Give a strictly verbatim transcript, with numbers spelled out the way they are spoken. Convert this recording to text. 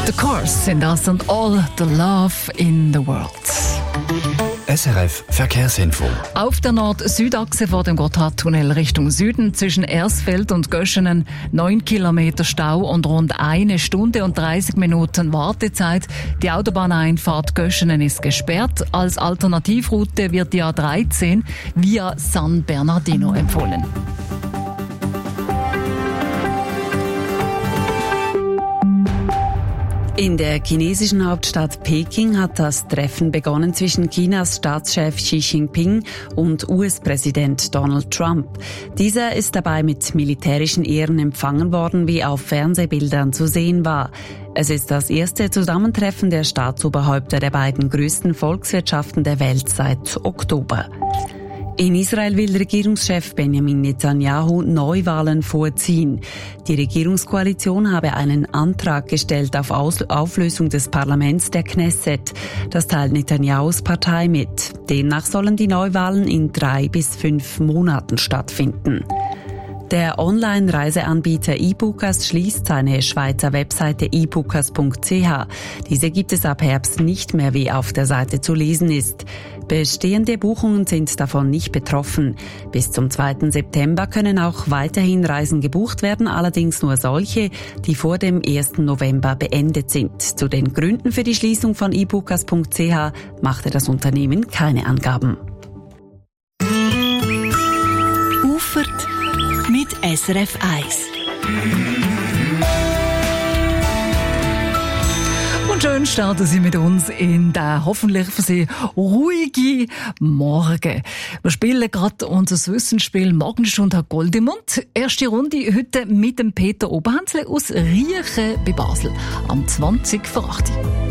The Course sind das und All the Love in the World. S R F Verkehrsinfo. Auf der Nord-Süd-Achse vor dem Gotthardtunnel Richtung Süden zwischen Ersfeld und Göschenen neun Kilometer Stau und rund eine Stunde und dreißig Minuten Wartezeit. Die Autobahneinfahrt Göschenen ist gesperrt. Als Alternativroute wird die A dreizehn via San Bernardino empfohlen. In der chinesischen Hauptstadt Peking hat das Treffen begonnen zwischen Chinas Staatschef Xi Jinping und U S-Präsident Donald Trump. Dieser ist dabei mit militärischen Ehren empfangen worden, wie auf Fernsehbildern zu sehen war. Es ist das erste Zusammentreffen der Staatsoberhäupter der beiden größten Volkswirtschaften der Welt seit Oktober. In Israel will Regierungschef Benjamin Netanyahu Neuwahlen vorziehen. Die Regierungskoalition habe einen Antrag gestellt auf Auflösung des Parlaments der Knesset. Das teilt Netanyahus Partei mit. Demnach sollen die Neuwahlen in drei bis fünf Monaten stattfinden. Der Online-Reiseanbieter eBookers schließt seine Schweizer Webseite e bookers punkt c h. Diese gibt es ab Herbst nicht mehr, wie auf der Seite zu lesen ist. Bestehende Buchungen sind davon nicht betroffen. Bis zum zweiten September können auch weiterhin Reisen gebucht werden, allerdings nur solche, die vor dem ersten November beendet sind. Zu den Gründen für die Schließung von e bookers punkt c h machte das Unternehmen keine Angaben. Ufert mit S R F eins. Und schön starten Sie mit uns in den hoffentlich für Sie ruhigen Morgen. Wir spielen gerade unser Wissensspiel Morgenstunde Goldemund. Erste Runde heute mit dem Peter Oberhänzle aus Riechen bei Basel am zwanzig vor acht.